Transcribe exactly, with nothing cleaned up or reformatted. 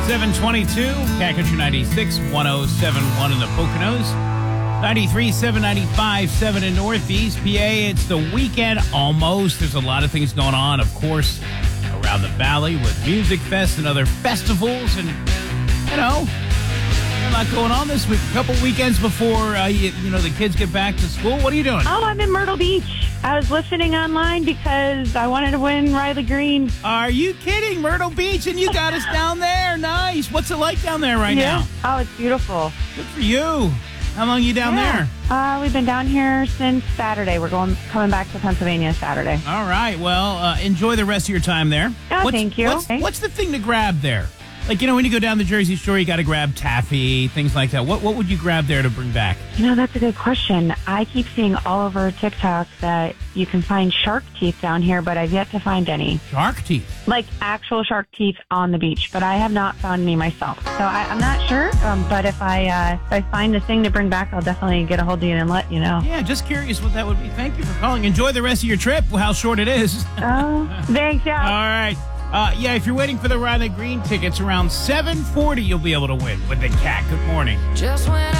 seven twenty-two, Cat Country ninety-six, one oh seven point one in the Poconos, ninety-three point seven, ninety-five point seven in Northeast P A. It's the weekend almost. There's a lot of things going on, of course, around the valley with Music Fest and other festivals. And, you know, a lot going on this week. A couple weekends before, uh, you, you know, the kids get back to school. What are you doing? Oh, I'm in Myrtle Beach. I was listening online because I wanted to win Riley Green. Are you kidding? Myrtle Beach, and you got us down there. Nice. What's it like down there right Yeah. now? Oh, it's beautiful. Good for you. How long are you down Yeah. there? Uh, we've been down here since Saturday. We're going coming back to Pennsylvania Saturday. All right. Well, uh, enjoy the rest of your time there. Oh, what's, thank you. What's, what's the thing to grab there? Like, you know, when you go down the Jersey Shore, you got to grab taffy, things like that. What what would you grab there to bring back? You know, that's a good question. I keep seeing all over TikTok that you can find shark teeth down here, but I've yet to find any. Shark teeth. Like actual shark teeth on the beach, but I have not found any myself. So I, I'm not sure, um, but if I uh, if I find a thing to bring back, I'll definitely get a hold of you and let you know. Yeah, just curious what that would be. Thank you for calling. Enjoy the rest of your trip, how short it is. Oh, thanks, yeah. All right. Uh, yeah, if you're waiting for the Riley Green tickets, around seven forty you'll be able to win with the Cat. Good morning. Just when